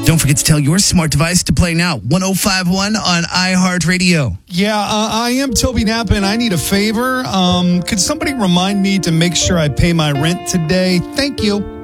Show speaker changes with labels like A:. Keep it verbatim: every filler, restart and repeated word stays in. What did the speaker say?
A: Don't forget to tell your smart device to play now. one oh five point one on iHeartRadio.
B: Yeah, uh, I am Toby Napa, and I need a favor. Um, could somebody remind me to make sure I pay my rent today? Thank you.